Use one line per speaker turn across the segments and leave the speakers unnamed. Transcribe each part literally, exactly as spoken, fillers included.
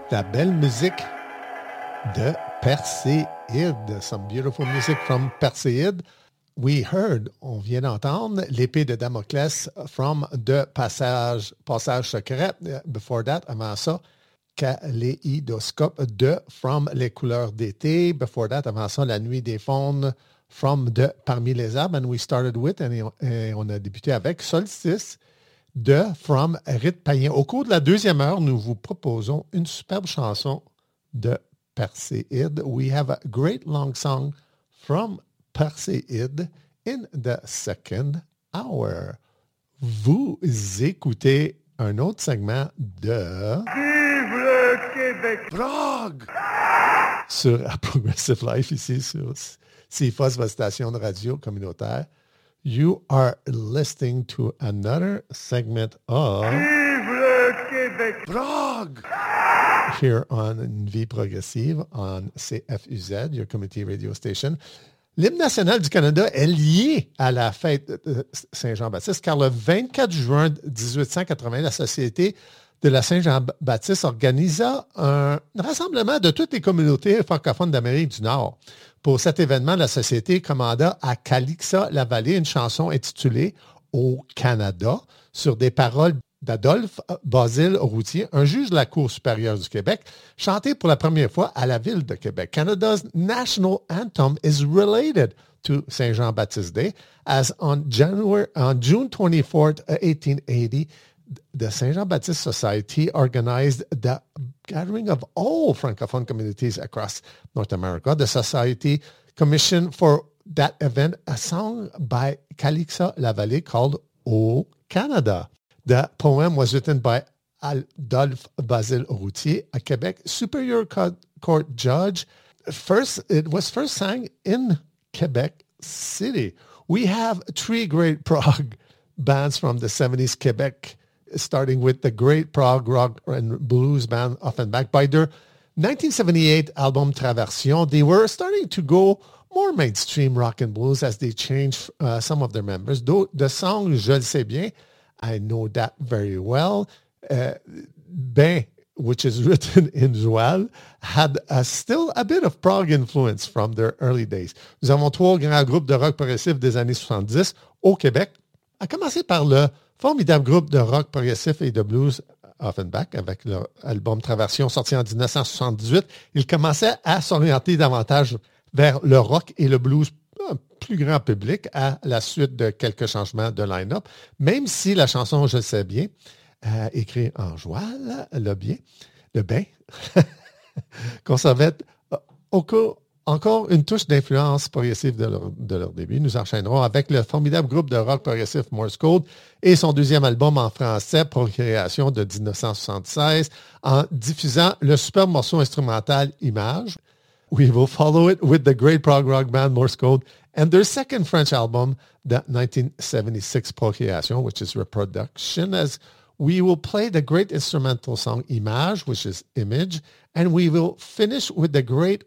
La belle musique de Perséide. Some beautiful music from Perséide. We heard, on vient d'entendre, l'épée de Damoclès from de Passage, Passage secret. Before that, avant ça, Kaléidoscope de From les couleurs d'été. Before that, avant ça, La nuit des faunes from de Parmi les arbres. And we started with, et on, et on a débuté avec Solstice de From Rite Païen. Au cours de la deuxième heure, nous vous proposons une superbe chanson de Perséide. We have a great long song from Perséide in the second hour. Vous écoutez un autre segment de
Vive le Québec!
Prague sur A Progressive Life, ici sur C F O S, votre station de radio communautaire. You are listening to another segment of
Vive le Québec!
Prague here on Une Vie Progressive on C F U Z, your community radio station. L'hymne national du Canada est lié à la fête de Saint-Jean-Baptiste, car le vingt-quatre juin dix-huit cent quatre-vingts, la Société de la Saint-Jean-Baptiste organisa un rassemblement de toutes les communautés francophones d'Amérique du Nord. Pour cet événement, la Société commanda à Calixa-la-Vallée une chanson intitulée « Au Canada » sur des paroles d'Adolphe Basile Routier, un juge de la Cour supérieure du Québec, chanté pour la première fois à la ville de Québec. Canada's national anthem is related to Saint Jean-Baptiste Day, as on January on June twenty-fourth, eighteen eighty, the Saint Jean-Baptiste Society organized the gathering of all Francophone communities across North America. The Society commissioned for that event a song by Calixa-la-Vallée called "Au Canada." The poem was written by Adolphe Basile Routier, a Quebec Superior Court judge. First, it was first sang in Quebec City. We have three great prog bands from the seventies Quebec, starting with the great prog rock and blues band Offenbach. By their nineteen seventy-eight album Traversion, they were starting to go more mainstream rock and blues as they changed uh, some of their members. Though the song Je le sais bien, I know that very well. Uh, ben, which is written in joual, had a, still a bit of prog influence from their early days. Nous avons trois grands groupes de rock progressif des années soixante-dix au Québec, à commencer par le formidable groupe de rock progressif et de blues Offenbach, avec leur album Traversion sorti en dix-neuf cent soixante-dix-huit. Ils commençaient à s'orienter davantage vers le rock et le blues un plus grand public à la suite de quelques changements de line-up, même si la chanson « Je le sais bien », euh, écrite en joual, le bien, le bain, conservait encore, encore une touche d'influence progressive de leur, de leur début. Nous enchaînerons avec le formidable groupe de rock progressif Morse Code et son deuxième album en français, Procréation de dix-neuf cent soixante-seize, en diffusant le superbe morceau instrumental Image. We will follow it with the great prog rock band Morse Code and their second French album, the nineteen seventy-six Procréation, which is reproduction, as we will play the great instrumental song Image, which is Image, and we will finish with the great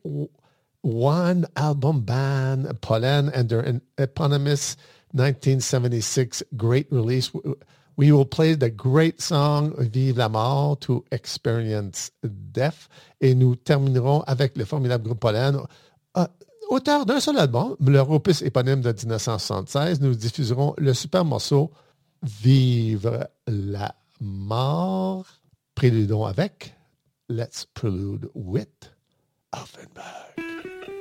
one album band Pollen and their eponymous nineteen seventy-six great release. We will play the great song Vive la mort to experience death. Et nous terminerons avec le formidable groupe Pollen. Euh, auteur d'un seul album, leur opus éponyme de dix-neuf cent soixante-seize, nous diffuserons le super morceau Vivre la mort. Préludons avec Let's Prelude with Offenbach.